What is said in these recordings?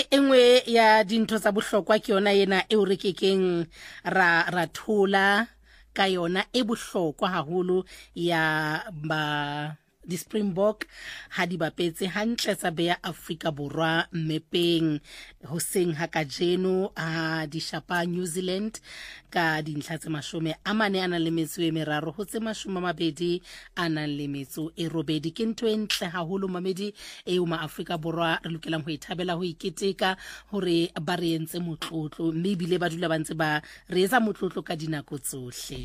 Engwe ya dintho tsa bohlokwa ke yona ena e o re kekeng ra thola ka yona e bohlokwa haholo ya ba di Springbok ha di bapetse hantle tsa beya Afrika Borwa mmepeng hoseng ha kajeno di shapa New Zealand ka dintlha tse 40 a nang le metso e meraro ho tse 20 a nang le metso e robedi. Ke ntho e ntle haholo mamedi eo Afrika Borwa re lokelang ho ithabela ho iketeka hore ba re entse motlotlo mme bile ba dula ba ntse ba re etsa motlotlo ka dinako tsohle.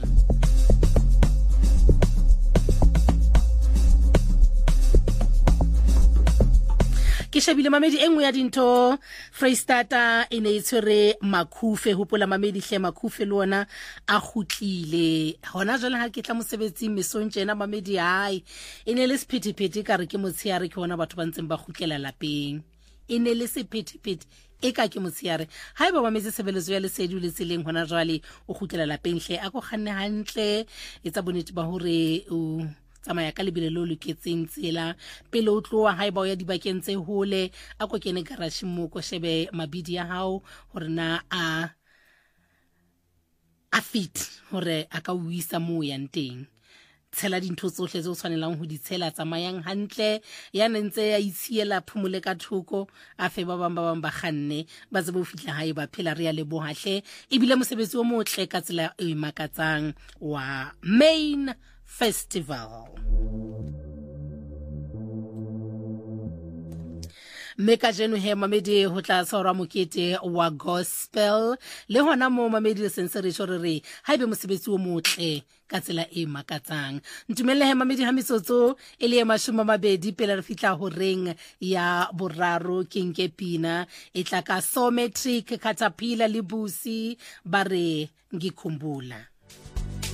Ke shebile mamedi engwe ya dintho Freistata e ne itshwere Makhufe hopola mamedi hle Makhufe le ona a khutlile hona jwale ha ke tla mosebetsi mesong tjena mamedi hai e ne le sephetephete ka re ke motshiare ke hona batho ba ntseng ba khutlela lapeng e ne le sephetephete e ka ke motshiare haeba ba metse sebelezo ya lesedi le tseleng hona jwale o khutlela lapeng hle a go kganne hantle etsa bonete ba hore o tsamaya ka lebile lo loketseng tsela pele o tloa haeba o ya dibakeng tse hole a ko kene garage mo ko shebe mabidi ya hao hore na a fit hore a ka o isa mo yang teng tshela dintho tsohle tse o tshwanelang ho di tshela tsamayang hantle ya nentse ya itshiela phumule ka thoko a fe ba bang ba kganne ba tsebe ho fihla hae ba phela re ya lebohahle ebile mosebetsi o motle ka tsela e makatsang wa Main Festival. Meka jeno he mamedi ho tla tshwarwa mokete wa gospel le hona mo mamedi le sense re shorere haebe mosebetsi o motle ka tsela e makatsang ntumelle he mamedi ha metsotso e le 20 pele re fitla ho reng ya boraro Kinke Pina e tla ka Sometric Caterpillar le Busi ba re ngikhumbula.